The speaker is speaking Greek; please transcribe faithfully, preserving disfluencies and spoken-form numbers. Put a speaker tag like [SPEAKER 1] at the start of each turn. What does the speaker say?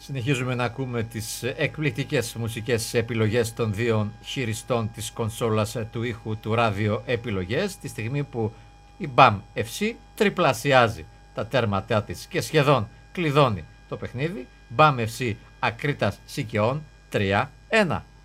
[SPEAKER 1] Συνεχίζουμε να ακούμε τις εκπληκτικές μουσικές επιλογές των δύο χειριστών της κονσόλας του ήχου του ράδιο επιλογές, τη στιγμή που η μπαμ εφ σι τριπλασιάζει τα τέρματά της και σχεδόν κλειδώνει το παιχνίδι. μπαμ εφ σι Ακρίτας Σικαιών τρία ένα.